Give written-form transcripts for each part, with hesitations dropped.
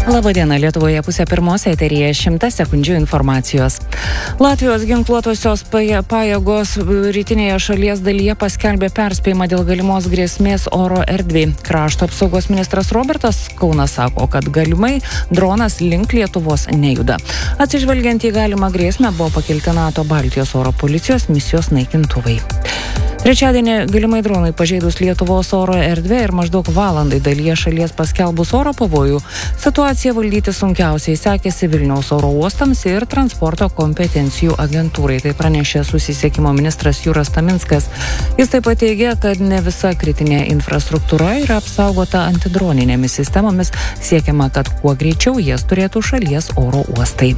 Labadiena, Lietuvoje 1:30 eteryje 100 sekundžių informacijos. Latvijos ginkluotosios pajėgos rytinėje šalies dalyje paskelbė perspėjimą dėl galimos grėsmės oro erdvei. Krašto apsaugos ministras Robertas Kaunas sako, kad galimai dronas link Lietuvos nejuda. Atsižvelgiant į galimą grėsmę buvo pakelti NATO Baltijos oro policijos misijos naikintuvai. Trečiadienį galimai dronai pažeidus Lietuvos oro erdvę ir maždaug valandai dalyje šalies paskelbus oro pavojų, situaciją valdyti sunkiausiai sekėsi Vilniaus oro uostams ir transporto kompetencijų agentūrai. Tai pranešė susisiekimo ministras Jūras Taminskas. Jis taip pat teigia, kad ne visa kritinė infrastruktūra yra apsaugota antidroninėmis sistemomis, siekiama, kad kuo greičiau jas turėtų šalies oro uostai.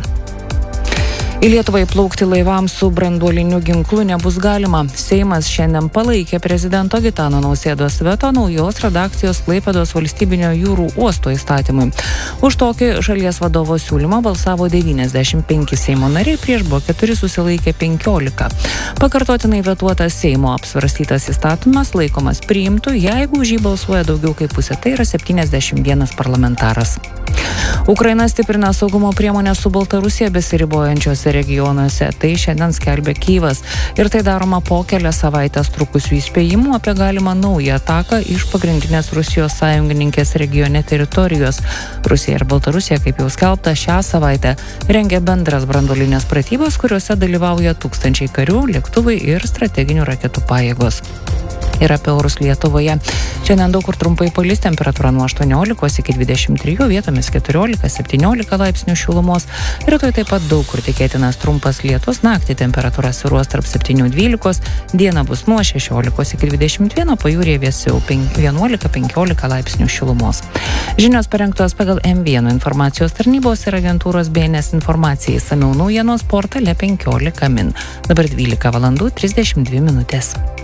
Į Lietuvą įplaukti laivams su branduoliniu ginklu nebus galima. Seimas šiandien palaikė prezidento Gitano Nausėdos veto naujos redakcijos Klaipėdos valstybinio jūrų uosto įstatymui. Už tokį šalies vadovo siūlymą balsavo 95 Seimo nariai, prieš buvo 4, susilaikė 15. Pakartotinai vetuotas Seimo apsvarstytas įstatymas laikomas priimtų, jeigu už jį balsuoja daugiau kaip pusė, tai yra 71 parlamentaras. Ukraina stiprina saugumo priemonės su Baltarusija besiribojančiose regionuose. Tai šiandien skelbia Kyjivas. Ir tai daroma po kelias savaitės trukusių įspėjimų apie galimą naują ataką iš pagrindinės Rusijos sąjungininkės regione teritorijos. Rusija ir Baltarusija, kaip jau skelbta, šią savaitę rengia bendras branduolinės pratybas, kuriuose dalyvauja 1000 karių, lėktuvai ir strateginių raketų pajėgos. Ir apie orus Lietuvoje. Šiandien daug kur trumpai palis, temperatūra nuo 18 iki 23, vietomis 14-17 laipsnių šilumos. Rytoj taip pat daug kur tikėtinas trumpas lietus, naktį temperatūra svyruos tarp 7-12, diena bus nuo 16 iki 21, pajūryje vėsiau 11-15 laipsnių šilumos. Žinios parengtos pagal M1 informacijos tarnybos ir agentūros BNS informacijai. Išsamiau naujienos portale 15 min. Dabar 12:32.